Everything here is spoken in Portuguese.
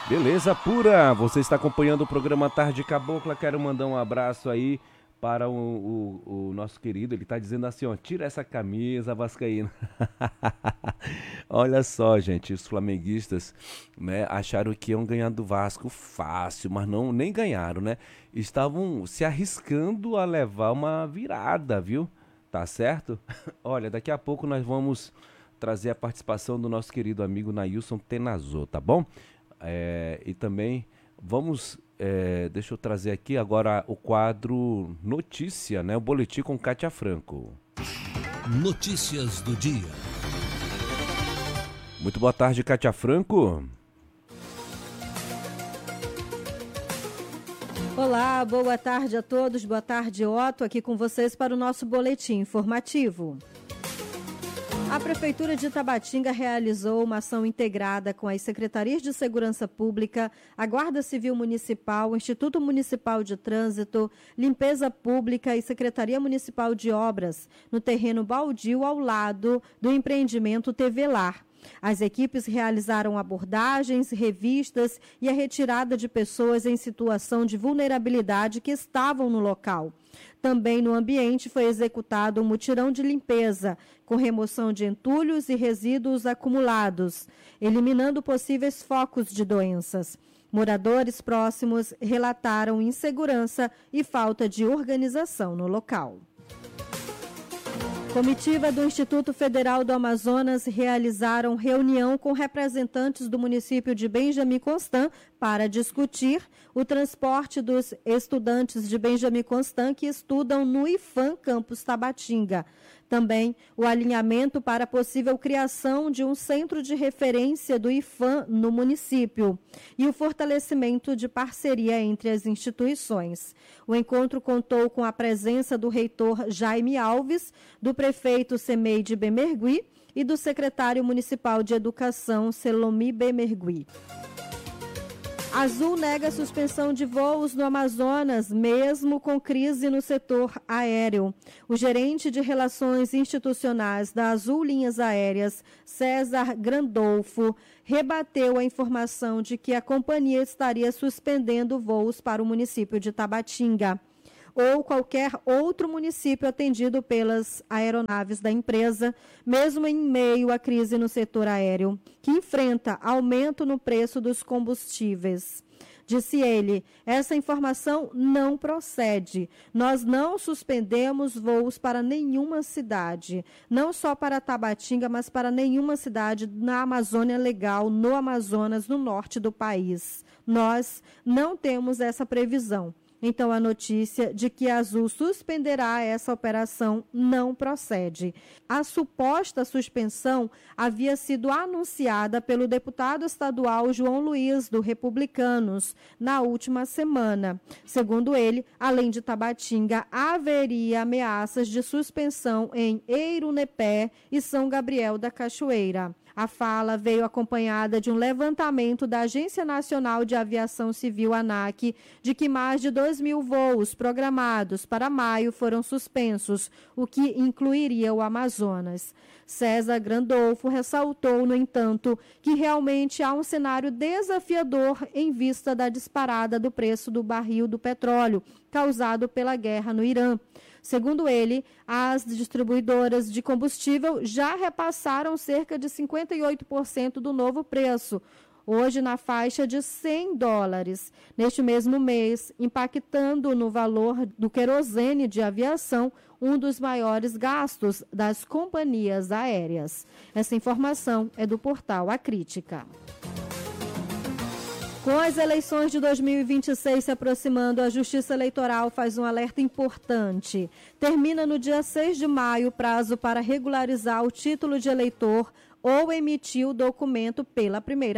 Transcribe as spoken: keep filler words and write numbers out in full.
Beleza pura, você está acompanhando o programa Tarde Cabocla, quero mandar um abraço aí para o, o- o nosso querido, ele está dizendo assim, ó, tira essa camisa vascaína. Olha só, gente, os flamenguistas, né, acharam que iam ganhar do Vasco fácil, mas não, nem ganharam, né? Estavam se arriscando a levar uma virada, viu? Tá certo? Olha, daqui a pouco nós vamos trazer a participação do nosso querido amigo Nailson Tenazô, tá bom? É, e também vamos, é, deixa eu trazer aqui agora o quadro Notícia, né? O boletim com Cátia Franco. Notícias do dia. Muito boa tarde, Cátia Franco. Olá, boa tarde a todos, boa tarde, Otto, aqui com vocês para o nosso boletim informativo. A Prefeitura de Tabatinga realizou uma ação integrada com as Secretarias de Segurança Pública, a Guarda Civil Municipal, o Instituto Municipal de Trânsito, Limpeza Pública e Secretaria Municipal de Obras, no terreno baldio ao lado do empreendimento T V Lar. As equipes realizaram abordagens, revistas e a retirada de pessoas em situação de vulnerabilidade que estavam no local. Também no ambiente foi executado um mutirão de limpeza, com remoção de entulhos e resíduos acumulados, eliminando possíveis focos de doenças. Moradores próximos relataram insegurança e falta de organização no local. Comitiva do Instituto Federal do Amazonas realizaram reunião com representantes do município de Benjamin Constant para discutir o transporte dos estudantes de Benjamin Constant que estudam no IFAM Campus Tabatinga. Também o alinhamento para a possível criação de um centro de referência do IFAM no município e o fortalecimento de parceria entre as instituições. O encontro contou com a presença do reitor Jaime Alves, do prefeito Semeide Bemergui e do secretário municipal de Educação Selomi Bemergui. Azul nega suspensão de voos no Amazonas, mesmo com crise no setor aéreo. O gerente de Relações Institucionais da Azul Linhas Aéreas, César Grandolfo, rebateu a informação de que a companhia estaria suspendendo voos para o município de Tabatinga ou qualquer outro município atendido pelas aeronaves da empresa, mesmo em meio à crise no setor aéreo, que enfrenta aumento no preço dos combustíveis. Disse ele, essa informação não procede. Nós não suspendemos voos para nenhuma cidade, não só para Tabatinga, mas para nenhuma cidade na Amazônia Legal, no Amazonas, no norte do país. Nós não temos essa previsão. Então, a notícia de que a Azul suspenderá essa operação não procede. A suposta suspensão havia sido anunciada pelo deputado estadual João Luiz, do Republicanos, na última semana. Segundo ele, além de Tabatinga, haveria ameaças de suspensão em Eirunepé e São Gabriel da Cachoeira. A fala veio acompanhada de um levantamento da Agência Nacional de Aviação Civil, ANAC, de que mais de dois mil voos programados para maio foram suspensos, o que incluiria o Amazonas. César Grandolfo ressaltou, no entanto, que realmente há um cenário desafiador em vista da disparada do preço do barril do petróleo, causado pela guerra no Irã. Segundo ele, as distribuidoras de combustível já repassaram cerca de cinquenta e oito por cento do novo preço, hoje na faixa de cem dólares, neste mesmo mês, impactando no valor do querosene de aviação, um dos maiores gastos das companhias aéreas. Essa informação é do portal A Crítica. Com as eleições de dois mil e vinte e seis se aproximando, a Justiça Eleitoral faz um alerta importante. Termina no dia seis de maio o prazo para regularizar o título de eleitor ou emitir o documento pela primeira